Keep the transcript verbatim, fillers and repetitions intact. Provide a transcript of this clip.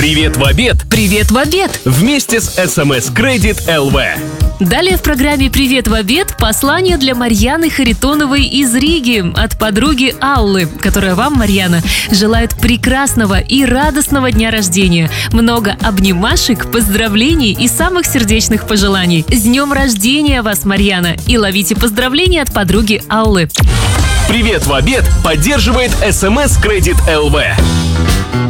Привет в обед! Привет в обед! Вместе с эс эм эс Credit эл ви. Далее в программе «Привет в обед» послание для Марьяны Харитоновой из Риги от подруги Аллы, которая вам, Марьяна, желает прекрасного и радостного дня рождения. Много обнимашек, поздравлений и самых сердечных пожеланий. С днем рождения вас, Марьяна! И ловите поздравления от подруги Аллы. Привет в обед поддерживает эс эм эс Credit эл ви.